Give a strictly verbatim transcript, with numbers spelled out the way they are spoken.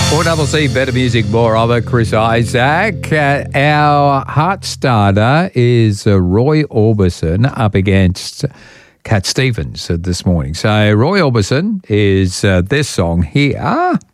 four C C, Better Music, more of it. Chris Isaac. Uh, our heart starter is uh, Roy Orbison up against Cat Stevens uh, this morning. So Roy Orbison is uh, this song here.